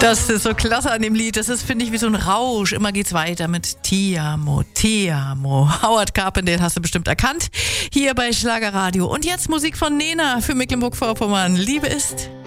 Das ist so klasse an dem Lied. Das ist, finde ich, wie so ein Rausch. Immer geht's weiter mit Ti amo, Ti amo. Howard Carpendale hast du bestimmt erkannt. Hier bei Schlagerradio. Und jetzt Musik von Nena für Mecklenburg-Vorpommern. Liebe ist